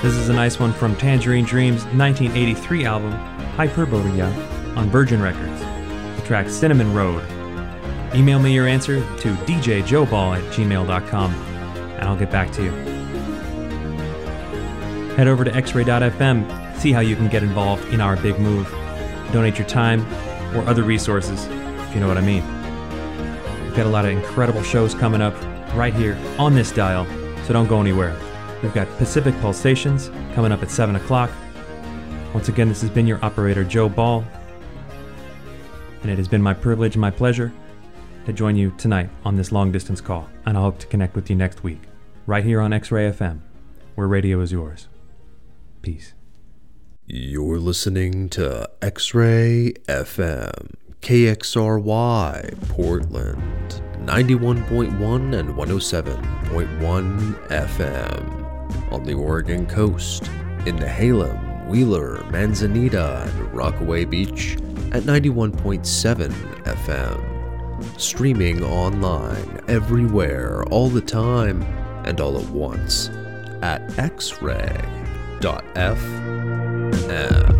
This is a nice one from Tangerine Dream's 1983 album, Hyperborea, on Virgin Records. The track Cinnamon Road. Email me your answer to djjoeball@gmail.com, and I'll get back to you. Head over to xray.fm, see how you can get involved in our big move. Donate your time or other resources, if you know what I mean. We've got a lot of incredible shows coming up right here on this dial, so don't go anywhere. We've got Pacific Pulsations coming up at 7 o'clock. Once again, this has been your operator, Joe Ball, and it has been my privilege and my pleasure to join you tonight on this long-distance call, and I hope to connect with you next week, right here on X-Ray FM, where radio is yours. Peace. You're listening to X-Ray FM, KXRY, Portland, 91.1 and 107.1 FM, on the Oregon coast, in Nehalem, Wheeler, Manzanita, and Rockaway Beach at 91.7 FM. Streaming online, everywhere, all the time, and all at once, at xray.fm.